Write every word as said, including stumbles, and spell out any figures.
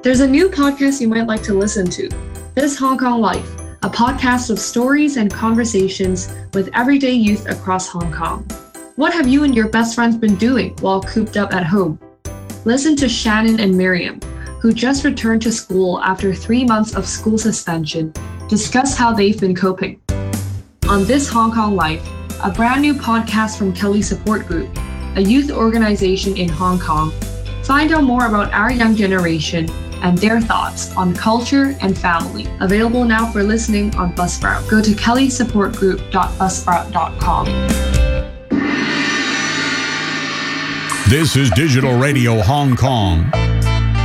There's a new podcast you might like to listen to, This Hong Kong Life, a podcast of stories and conversations with everyday youth across Hong Kong. What have you and your best friends been doing while cooped up at home? Listen to Shannon and Miriam, who just returned to school after three months of school suspension, discuss how they've been coping. On This Hong Kong Life, a brand new podcast from Kelly Support Group, a youth organization in Hong Kong, find out more about our young generation and their thoughts on culture and family. Available now for listening on Buzzsprout. Go to kelly support group dot buzzsprout dot com. This is Digital Radio Hong Kong.